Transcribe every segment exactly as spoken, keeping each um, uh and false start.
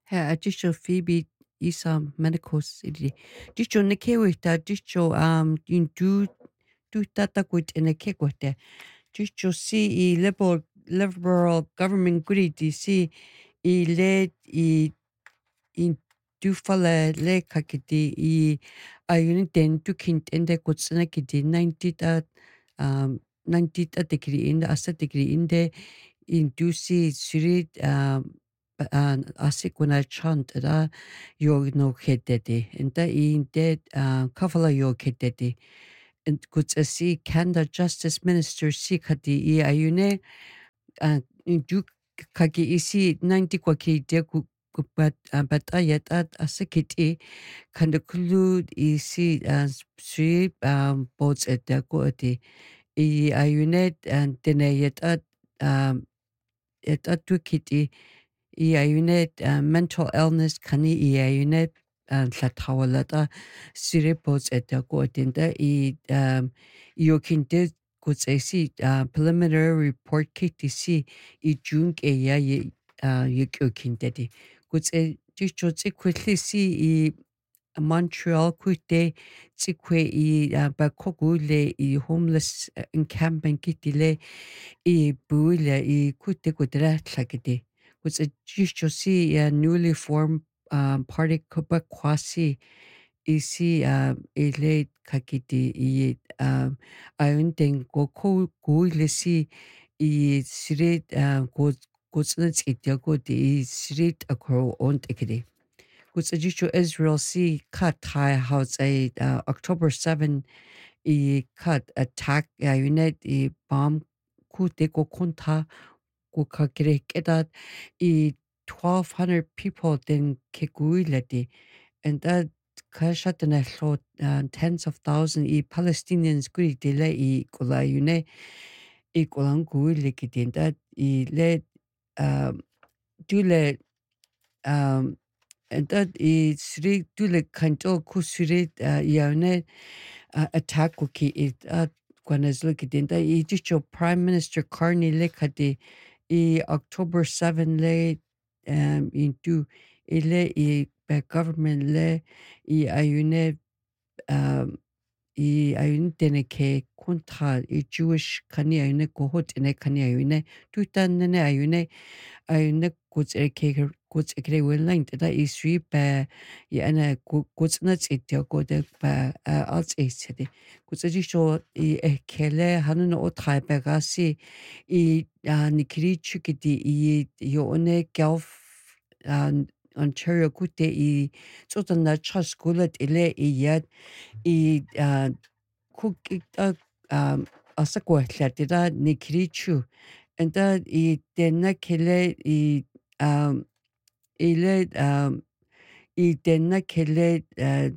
Her additional Phoebe isa medicos idi. Dicho ne kewita dicho um in do do tata quit in a kekwete. Dicho si I liberal liberal government grid si I led I in du falla le kakiti I ayun den du kint in the kutsana kiti ninety that um ninety degree in the asset degree in the in du si suri um an asikuna chant da yo no kededi and da in dead uh kafala yo kededi and kuts a si Canada Justice Minister si kati I ayune uh in du kaki isi ninety kwa ki de ku but but ayat at asikiti kan the clue isi as three um boats at the ko ati I ayune and denayet at um at at tu kiti I ayune uh, mental illness kani I ayune uh, latawalata cerebrals at the coordinata I um yokinte kuts AC uh, preliminary report kitisi I June ke ya ye uh yokinte kuts a dicho quickly see I Montreal kuite tsikwe I uh, bakogule I homeless uh, encampment kitile I buile I kuite kudra tlakide was a just see a newly formed um, party kuba kwasi isi um ele kakiti I um ayunten go ko guile si I srit um go gotsnats ityago di srit akro on tekide was a just Israel si cut high house a uh, October seventh I cut attack ayunet I bomb kute go konta kukakire kedat I twelve hundred people then kekuileti and that kashatana thought uh, tens of thousands I Palestinians guri dele I kulayune I kulanguiliki that I let um dule um and that is sri dule kanto kusuri yane attack kuki it at kwanazliki that I just Prime Minister Carney lekati I October seventh le um into ile I be government le I ayune um I ayune teneke kontra I Jewish kani ayune kohot ene kani ayune tutanene ayune ayune kuts eke kuts ekre online da I sri be I ana kuts nats ityo de ba als isede kuts jisho I ekele hanun o taibe si I nikri chukidi I yone gelf an Ontario kute I tsotan na chas gulat ile I yad I kukik um asakwahlati nikri chu and that I denna kele I um ile um I denna kele uh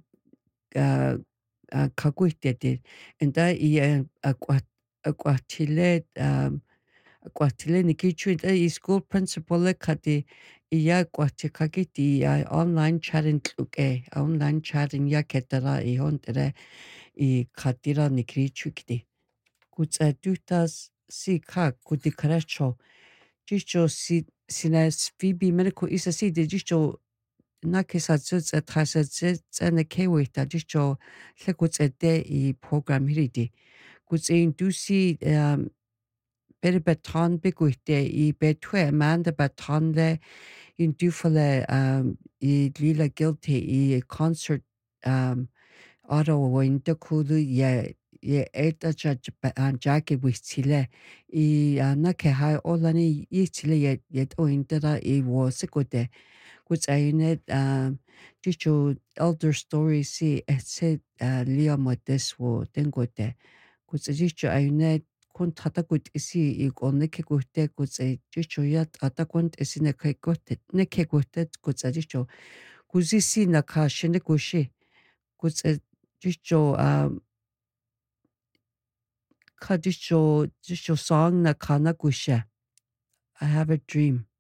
uh kaguitete and that I aquat aquatile um aquatile nikichu I school principal kati iya kwatikagiti I online chatting luke online chatting ya ketara I hontere I katira nikrichu kiti kutsa tutas si ka kuti karacho Jicho si sinas Phoebe medical isa si de jicho nakisatsu at hasatsu and the kewita jicho lekuts at de I program hiridi. Kuts in do see um better baton biguite I betwe amanda baton le in dufale um I lila guilty I concert um Ottawa in the kulu ye ye eta judge an jackie with chile I na ke hai olani I chile ye yet o intera I was sekote which I net um dicho elder story si etset Leo Modes wo dengote which dicho I net kun tatakut isi I oneke gote kuze dicho yat atakwant isi ne ke gote ne ke gote kuze dicho kuzisi na ka shine kushi kuze dicho um ka dicho dicho song na kana kusha I have a dream